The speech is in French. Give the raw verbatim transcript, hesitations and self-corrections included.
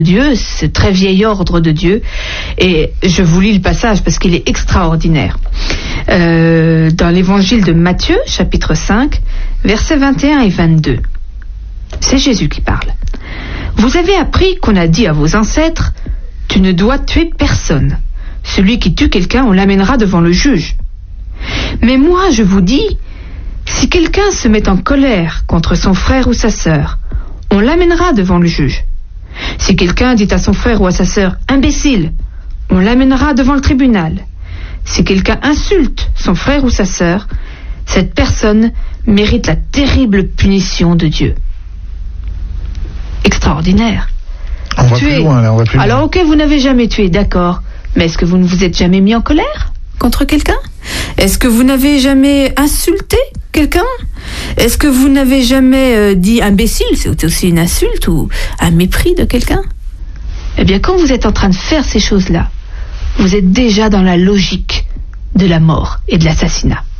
Dieu, ce très vieil ordre de Dieu, et je vous lis le passage parce qu'il est extraordinaire. Euh, dans l'évangile de Matthieu, chapitre cinq, versets vingt et un et vingt-deux. C'est Jésus qui parle. Vous avez appris qu'on a dit à vos ancêtres, tu ne dois tuer personne. Celui qui tue quelqu'un, on l'amènera devant le juge. Mais moi, je vous dis, si quelqu'un se met en colère contre son frère ou sa sœur, on l'amènera devant le juge. Si quelqu'un dit à son frère ou à sa sœur « imbécile », on l'amènera devant le tribunal. Si quelqu'un insulte son frère ou sa sœur, cette personne mérite la terrible punition de Dieu. Extraordinaire. On va plus loin, là, on va plus loin. Alors ok, vous n'avez jamais tué, d'accord, mais est-ce que vous ne vous êtes jamais mis en colère contre quelqu'un? Est-ce que vous n'avez jamais insulté quelqu'un? Est-ce que vous n'avez jamais euh, dit imbécile, c'est aussi une insulte ou un mépris de quelqu'un? Eh bien, quand vous êtes en train de faire ces choses-là, vous êtes déjà dans la logique de la mort et de l'assassinat.